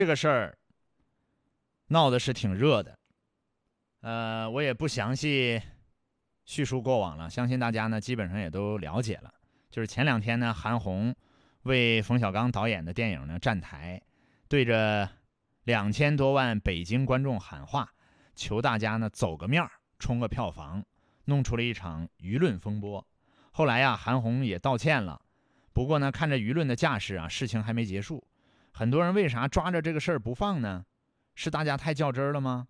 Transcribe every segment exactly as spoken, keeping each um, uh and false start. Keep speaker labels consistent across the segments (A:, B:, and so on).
A: 这个事儿闹的是挺热的，呃，我也不详细叙述过往了，相信大家呢基本上也都了解了。就是前两天呢，韩红为冯小刚导演的电影呢站台，对着两千多万北京观众喊话，求大家呢走个面儿，冲个票房，弄出了一场舆论风波。后来呀，韩红也道歉了，不过呢，看着舆论的架势啊，事情还没结束。很多人为啥抓着这个事儿不放呢？是大家太较真了吗？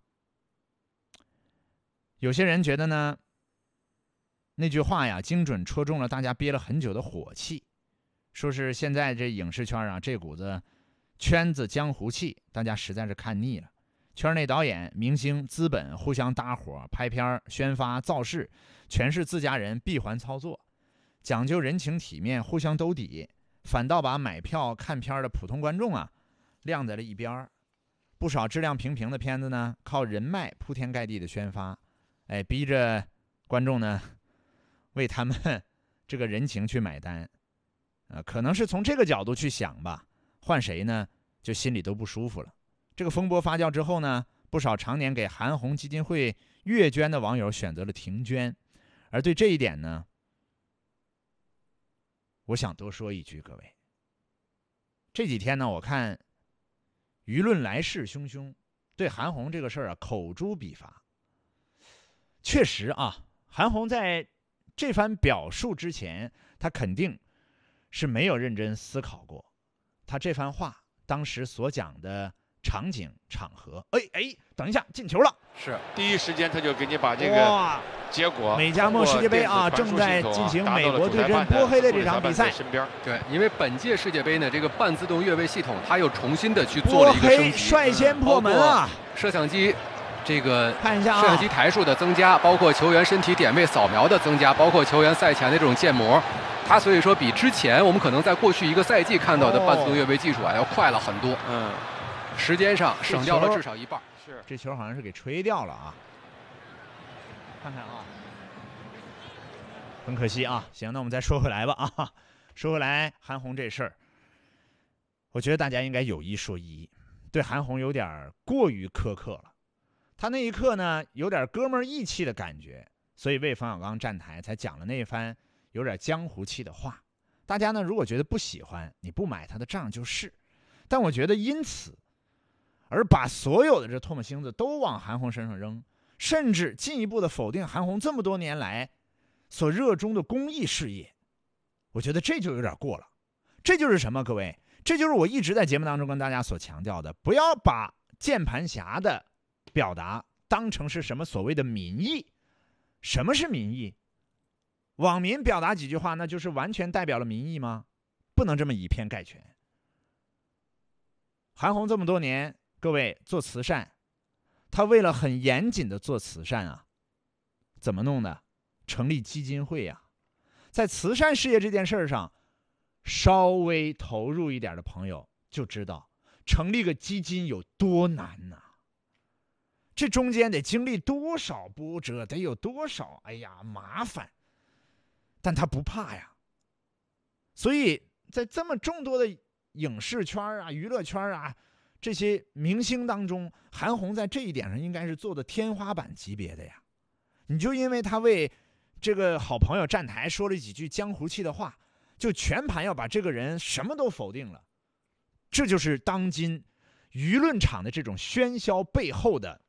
A: 有些人觉得呢，那句话呀，精准戳中了大家憋了很久的火气，说是现在这影视圈啊，这股子圈子江湖气，大家实在是看腻了。圈内导演、明星、资本互相搭伙拍片、宣发、造势，全是自家人闭环操作，讲究人情体面，互相兜底，反倒把买票看片的普通观众啊晾在了一边。不少质量平平的片子呢，靠人脉铺天盖地的宣发，哎，逼着观众呢为他们这个人情去买单，呃，可能是从这个角度去想吧，换谁呢就心里都不舒服了。这个风波发酵之后呢，不少常年给韩红基金会月捐的网友选择了停捐，而对这一点呢，我想多说一句，各位，这几天呢，我看舆论来势汹汹，对韩红这个事儿啊口诛笔伐。确实啊，韩红在这番表述之前，他肯定是没有认真思考过，他这番话当时所讲的场景场合。哎哎，等一下，进球了！
B: 是第一时间他就给你把这个结果。
A: 美加墨世界杯啊，正在进行美国对阵波黑的这场比赛。
B: 对，因为本届世界杯呢，这个半自动越位系统，它又重新的去做了一个升级，
A: 率先破门啊！
B: 摄像机。这个
A: 看一下、啊、
B: 摄像机台数的增加，包括球员身体点位扫描的增加，包括球员赛前的这种建模，它所以说比之前我们可能在过去一个赛季看到的半自动越位技术啊要快了很多。嗯，时间上省掉了至少一半。
A: 是，这球好像是给吹掉了啊！看看啊，很可惜啊。行，那我们再说回来吧啊，说回来，韩红这事儿，我觉得大家应该有一说一，对韩红有点过于苛刻了。他那一刻呢，有点哥们儿义气的感觉，所以为冯小刚站台才讲了那一番有点江湖气的话。大家呢，如果觉得不喜欢，你不买他的账就是。但我觉得因此而把所有的这唾沫星子都往韩红身上扔，甚至进一步的否定韩红这么多年来所热衷的公益事业，我觉得这就有点过了。这就是什么？各位，这就是我一直在节目当中跟大家所强调的，不要把键盘侠的表达当成是什么所谓的民意。什么是民意？网民表达几句话，那就是完全代表了民意吗？不能这么以偏概全。韩红这么多年，各位做慈善，他为了很严谨的做慈善啊，怎么弄的？成立基金会啊。在慈善事业这件事上，稍微投入一点的朋友就知道，成立个基金有多难呐、啊！这中间得经历多少波折，得有多少哎呀麻烦，但他不怕呀。所以在这么众多的影视圈啊、娱乐圈啊这些明星当中，韩红在这一点上应该是做的天花板级别的呀。你就因为他为这个好朋友站台说了几句江湖气的话，就全盘要把这个人什么都否定了，这就是当今舆论场的这种喧嚣背后的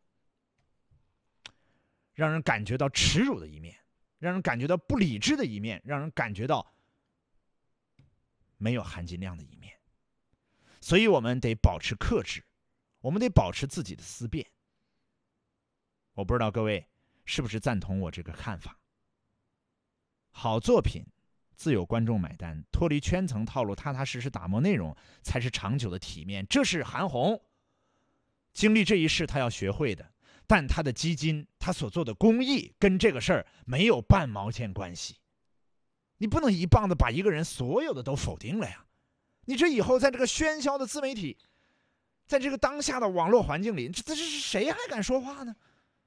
A: 让人感觉到耻辱的一面，让人感觉到不理智的一面，让人感觉到没有含金量的一面。所以我们得保持克制，我们得保持自己的思辨。我不知道各位是不是赞同我这个看法。好作品自有观众买单，脱离圈层套路，踏踏实实打磨内容，才是长久的体面。这是韩红经历这一世他要学会的。但他的基金，他所做的公益跟这个事儿没有半毛钱关系。你不能一棒子把一个人所有的都否定了呀！你这以后在这个喧嚣的自媒体，在这个当下的网络环境里，这这是谁还敢说话呢？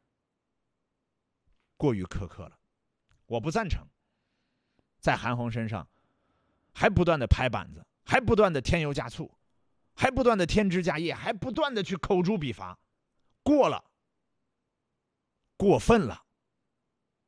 A: 过于苛刻了，我不赞成。在韩红身上还不断的拍板子，还不断的添油加醋， 还不断的添枝加叶，还不断的去口诛笔伐，过了，过分了。